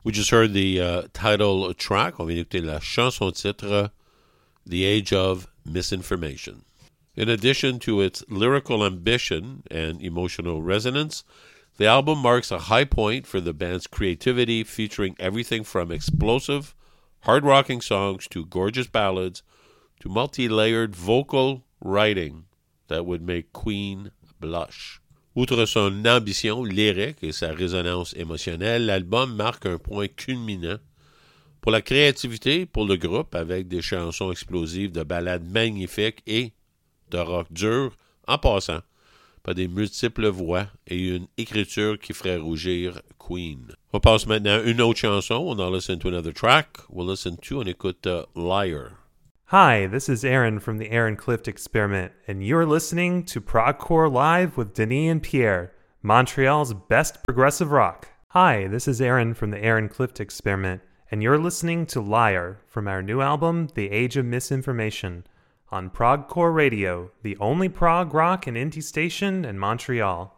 We just heard the title track. On vient d'écouter la chanson titre The Age of Misinformation. In addition to its lyrical ambition and emotional resonance, the album marks a high point for the band's creativity, featuring everything from explosive, hard-rocking songs to gorgeous ballads to multi-layered vocal writing that would make Queen blush. Outre son ambition lyrique et sa résonance émotionnelle, l'album marque un point culminant pour la créativité pour le groupe avec des chansons explosives de ballades magnifiques et de rock dur, en passant par des multiples voix et une écriture qui ferait rougir Queen. On passe maintenant à une autre chanson. On en listen to another track. We'll listen to, on écoute Liar. Hi, this is Aaron from the Aaron Clift Experiment, and you're listening to Progcore Live with Denis and Pierre, Montreal's best progressive rock. Hi, this is Aaron from the Aaron Clift Experiment, and you're listening to Liar from our new album, The Age of Misinformation, on Progcore Radio, the only prog rock and indie station in Montreal.